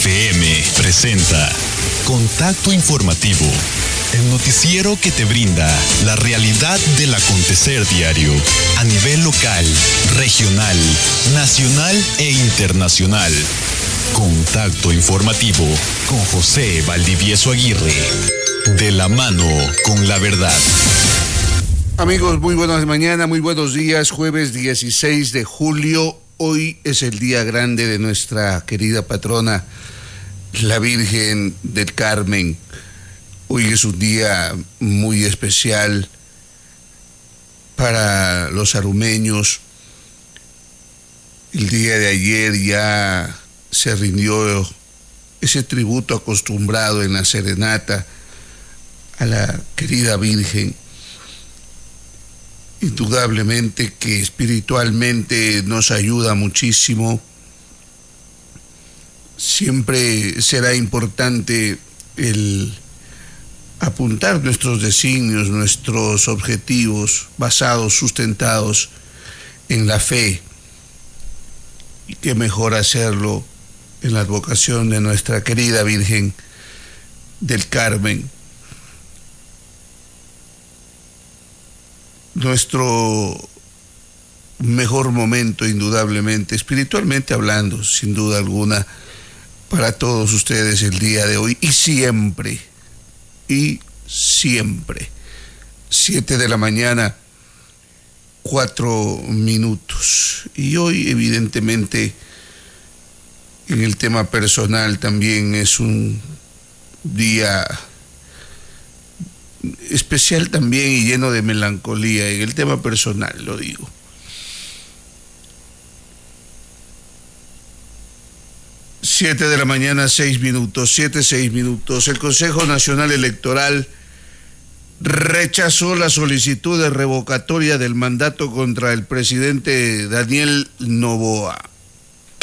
FM presenta Contacto Informativo, el noticiero que te brinda la realidad del acontecer diario a nivel local, regional, nacional e internacional. Contacto Informativo con José Valdivieso Aguirre, de la mano con la verdad. Amigos, muy buenas mañanas, muy buenos días. Jueves 16 de julio. Hoy es el día grande de nuestra querida patrona, la Virgen del Carmen. Hoy es un día muy especial para los arumeños. El día de ayer ya se rindió ese tributo acostumbrado en la serenata a la querida Virgen. Indudablemente que espiritualmente nos ayuda muchísimo. Siempre será importante el apuntar nuestros designios, nuestros objetivos basados, sustentados en la fe. Y qué mejor hacerlo en la advocación de nuestra querida Virgen del Carmen. Nuestro mejor momento, indudablemente, espiritualmente hablando, sin duda alguna, para todos ustedes el día de hoy y siempre. 7 de la mañana, 4 minutos. Y hoy, evidentemente, en el tema personal también es un día especial también y lleno de melancolía. En el tema personal lo digo. Siete de la mañana, 6 minutos. El Consejo Nacional Electoral rechazó la solicitud de revocatoria del mandato contra el presidente Daniel Noboa.